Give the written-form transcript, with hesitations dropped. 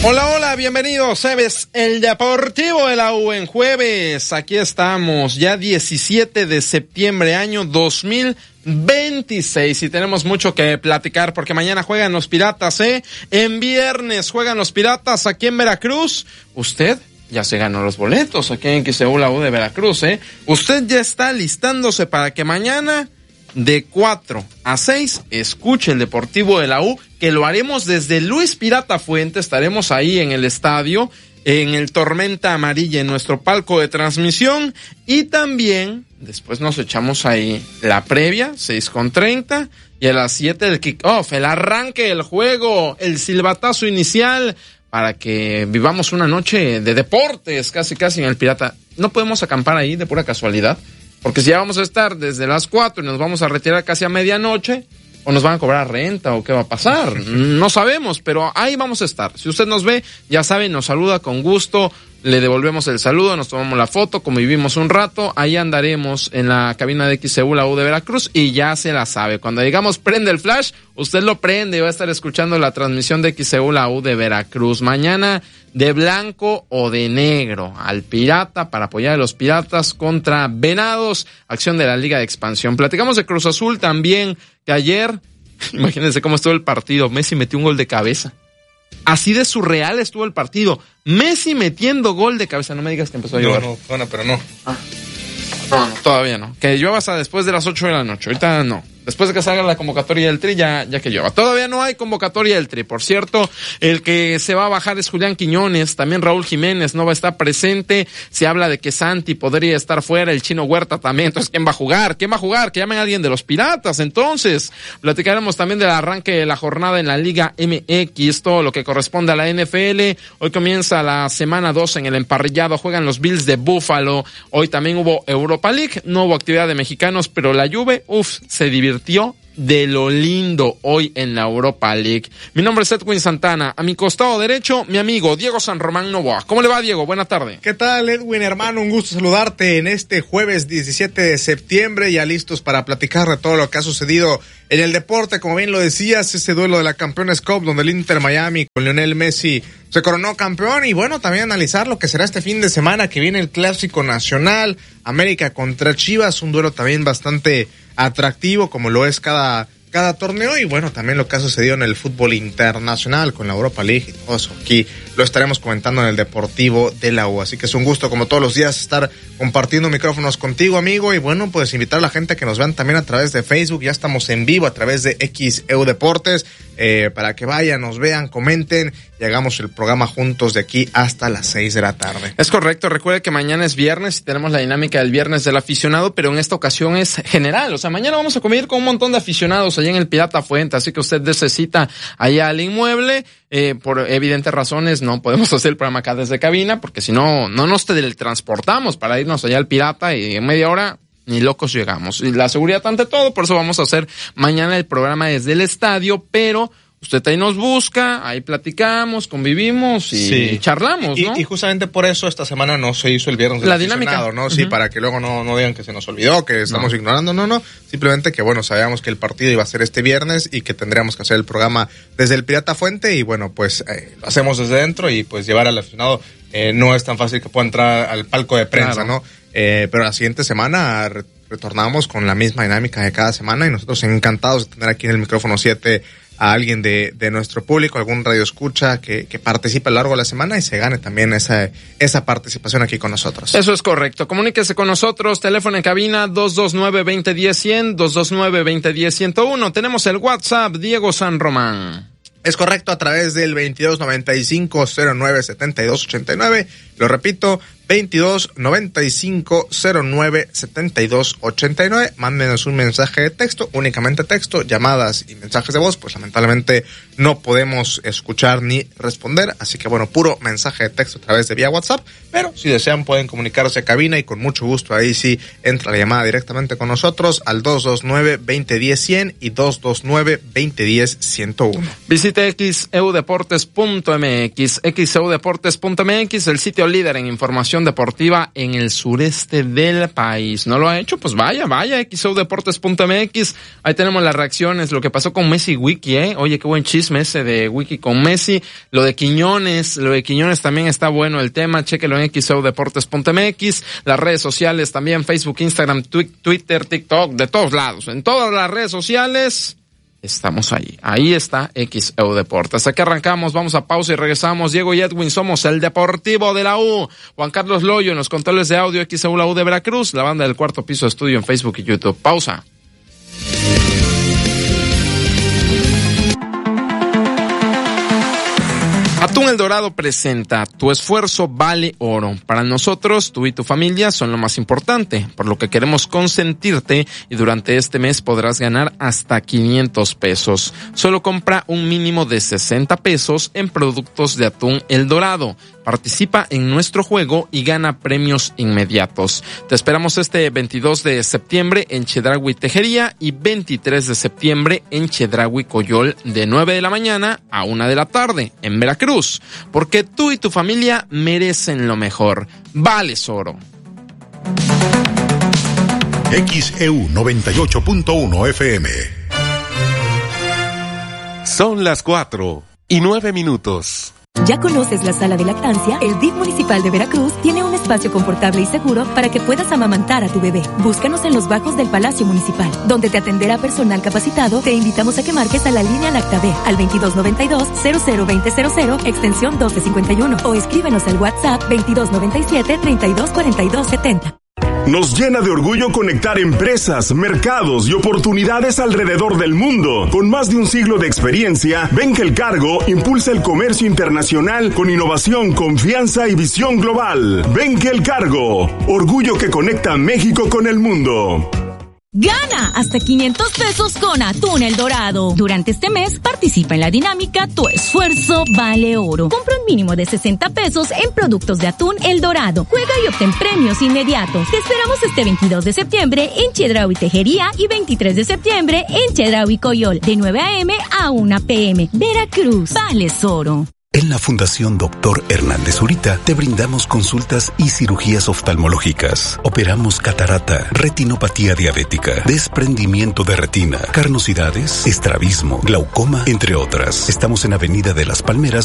Hola, hola, bienvenidos. Es el Deportivo de la U en jueves. Aquí estamos, ya 17 de septiembre, año 2026. Y tenemos mucho que platicar porque mañana juegan los Piratas, En viernes juegan los Piratas aquí en Veracruz. Usted ya se ganó los boletos aquí en XEU, la U de Veracruz, Usted ya está listándose para que mañana de 4 a 6 escuche el Deportivo de la U, que lo haremos desde Luis Pirata Fuente. Estaremos ahí en el estadio, en el Tormenta Amarilla, en nuestro palco de transmisión, y también después nos echamos ahí la previa, 6:30, y a las 7 el kickoff, el arranque del juego, el silbatazo inicial, para que vivamos una noche de deportes, casi en el Pirata. No podemos acampar ahí de pura casualidad, porque si ya vamos a estar desde las 4 y nos vamos a retirar casi a medianoche, o nos van a cobrar renta, o qué va a pasar, no sabemos, pero ahí vamos a estar. Si usted nos ve, ya sabe, nos saluda con gusto, le devolvemos el saludo, nos tomamos la foto, convivimos un rato, ahí andaremos en la cabina de XEU, la U de Veracruz, y ya se la sabe. Cuando digamos prende el flash, usted lo prende y va a estar escuchando la transmisión de XEU, la U de Veracruz. Mañana de blanco o de negro al Pirata, para apoyar a los Piratas contra Venados, acción de la Liga de Expansión. Platicamos de Cruz Azul también, que ayer, imagínense cómo estuvo el partido, Messi metió un gol de cabeza. Así de surreal estuvo el partido. Messi metiendo gol de cabeza. No me digas que empezó a llover. No, pero no. No, todavía no. Que llueva hasta después de las 8 de la noche. Ahorita no. Después de que salga la convocatoria del Tri, ya que llueva. Todavía no hay convocatoria del Tri. Por cierto, el que se va a bajar es Julián Quiñones. También Raúl Jiménez no va a estar presente. Se habla de que Santi podría estar fuera. El Chino Huerta también. Entonces, ¿quién va a jugar? Que llamen a alguien de los Piratas. Entonces, platicaremos también del arranque de la jornada en la Liga MX. Todo lo que corresponde a la NFL. Hoy comienza la semana 2 en el emparrillado. Juegan los Bills de Buffalo. Hoy también hubo Europa League. No hubo actividad de mexicanos, pero la Juve, se divirtió de lo lindo hoy en la Europa League. Mi nombre es Edwin Santana. A mi costado derecho, mi amigo Diego San Román Novoa. ¿Cómo le va, Diego? Buena tarde. ¿Qué tal, Edwin, hermano? Un gusto saludarte en este jueves 17 de septiembre, ya listos para platicar de todo lo que ha sucedido en el deporte. Como bien lo decías, ese duelo de la Campeones Cup, donde el Inter Miami con Lionel Messi se coronó campeón, y bueno, también analizar lo que será este fin de semana, que viene el Clásico Nacional, América contra Chivas, un duelo también bastante atractivo, como lo es cada torneo, y bueno, también lo que ha sucedido en el fútbol internacional con la Europa League y todo eso. Aquí lo estaremos comentando en el Deportivo de la U, así que es un gusto, como todos los días, estar compartiendo micrófonos contigo, amigo, y bueno, pues invitar a la gente a que nos vean también a través de Facebook. Ya estamos en vivo a través de XEU Deportes, para que vayan, nos vean, comenten y hagamos el programa juntos de aquí hasta las 6 de la tarde. Es correcto. Recuerde que mañana es viernes y tenemos la dinámica del viernes del aficionado, pero en esta ocasión es general. O sea, mañana vamos a convivir con un montón de aficionados allá en el Pirata Fuente, así que usted necesita allá al inmueble. Por evidentes razones no podemos hacer el programa acá desde cabina, porque si no nos teletransportamos para irnos allá al Pirata, y en media hora ni locos llegamos. Y la seguridad ante todo, por eso vamos a hacer mañana el programa desde el estadio, pero usted ahí nos busca, ahí platicamos, convivimos y charlamos, ¿no? Y justamente por eso esta semana no se hizo el viernes del aficionado, ¿no? Sí, para que luego no digan que se nos olvidó, que estamos ignorando, no. Simplemente que, bueno, sabíamos que el partido iba a ser este viernes y que tendríamos que hacer el programa desde el Pirata Fuente, y bueno, pues lo hacemos desde dentro, y pues llevar al aficionado no es tan fácil que pueda entrar al palco de prensa, claro, ¿no? Pero la siguiente semana retornamos con la misma dinámica de cada semana, y nosotros encantados de tener aquí en el micrófono 7 a alguien de nuestro público, algún radio escucha que participe a lo largo de la semana y se gane también esa participación aquí con nosotros. Eso es correcto. Comuníquese con nosotros, teléfono en cabina 229-2010-100, 229-2010-101. Tenemos el WhatsApp, Diego San Román. Es correcto, a través del 2295-09-7289. Lo repito, 2295-09-7289. Mándenos un mensaje de texto, únicamente texto, llamadas y mensajes de voz, pues lamentablemente no podemos escuchar ni responder, así que bueno, puro mensaje de texto a través de vía WhatsApp, pero si desean pueden comunicarse a cabina, y con mucho gusto ahí sí entra la llamada directamente con nosotros al 229-2010-100 y 229-2010-101. Visite xeudeportes.mx, xeudeportes.mx, el sitio líder en información deportiva en el sureste del país. ¿No lo ha hecho? Pues vaya, xeudeportes.mx. Ahí tenemos las reacciones, lo que pasó con Messi Wiki, Oye, qué buen chiste chisme ese de Wiki con Messi. Lo de Quiñones también está bueno el tema. Chéquelo en xeudeportes.mx. Las redes sociales también, Facebook, Instagram, Twitter, TikTok, de todos lados. En todas las redes sociales estamos ahí. Ahí está XEU Deportes. Aquí arrancamos, vamos a pausa y regresamos. Diego y Edwin somos el Deportivo de la U. Juan Carlos Loyo en los controles de audio, XEU la U de Veracruz. La banda del Cuarto Piso Estudio en Facebook y YouTube. Pausa. Atún El Dorado presenta Tu esfuerzo vale oro. Para nosotros, tú y tu familia son lo más importante, por lo que queremos consentirte y durante este mes podrás ganar hasta 500 pesos. Solo compra un mínimo de 60 pesos en productos de Atún El Dorado. Participa en nuestro juego y gana premios inmediatos. Te esperamos este 22 de septiembre en Chedraui Tejería y 23 de septiembre en Chedraui Coyol de 9 de la mañana a 1 de la tarde en Veracruz. Porque tú y tu familia merecen lo mejor. Vales oro. XEU 98.1 FM. Son las 4:09. ¿Ya conoces la sala de lactancia? El DIF Municipal de Veracruz tiene un espacio confortable y seguro para que puedas amamantar a tu bebé. Búscanos en los bajos del Palacio Municipal, donde te atenderá personal capacitado. Te invitamos a que marques a la línea LactaB al 2292-002000, extensión 1251, o escríbenos al WhatsApp 2297-324270. Nos llena de orgullo conectar empresas, mercados y oportunidades alrededor del mundo. Con más de un siglo de experiencia, Benkel Cargo impulsa el comercio internacional con innovación, confianza y visión global. Benkel Cargo, orgullo que conecta México con el mundo. Gana hasta 500 pesos con Atún El Dorado. Durante este mes participa en la dinámica Tu esfuerzo vale oro. Compra un mínimo de 60 pesos en productos de Atún El Dorado. Juega y obtén premios inmediatos. Te esperamos este 22 de septiembre en Chedraui Tejería y 23 de septiembre en Chedraui Coyol de 9 a.m. a 1 p.m. Veracruz, vales oro. En la Fundación Dr. Hernández Zurita te brindamos consultas y cirugías oftalmológicas. Operamos catarata, retinopatía diabética, desprendimiento de retina, carnosidades, estrabismo, glaucoma, entre otras. Estamos en Avenida de las Palmeras,